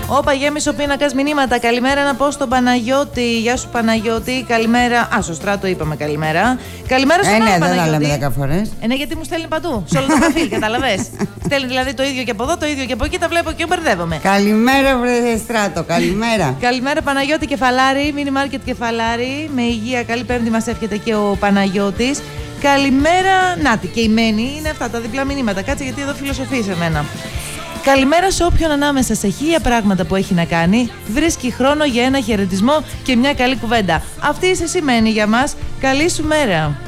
Ο Παγέμης ο πίνακας μηνύματα. Καλημέρα να πω στον Παναγιώτη. Γεια σου Παναγιώτη. Καλημέρα. Α, στο Στράτο είπαμε καλημέρα. Καλημέρα στον άλλο Παναγιώτη. Ναι, δεν τα 10 φορές. Ναι, γιατί μου στέλνει παντού. Σε όλο το προφίλ, καταλαβες. Στέλνει δηλαδή το ίδιο και από εδώ, το ίδιο και από εκεί. Τα βλέπω και μπερδεύομαι. Καλημέρα, βρε Στράτο. Καλημέρα. Καλημέρα Παναγιώτη Κεφαλάρη. Μίνι μάρκετ Κεφαλάρη. Με υγεία, καλή Πέμπτη μας εύχεται και ο Παναγιώτης. Καλημέρα. Νάτι, και η Μένη είναι αυτά τα διπλά μηνύματα. Κάτσε γιατί εδώ φιλοσοφεί σε μένα. Καλημέρα σε όποιον ανάμεσα σε 1000 πράγματα που έχει να κάνει βρίσκει χρόνο για ένα χαιρετισμό και μια καλή κουβέντα. Αυτή είσαι εσύ Μένη για μας. Καλή σου μέρα.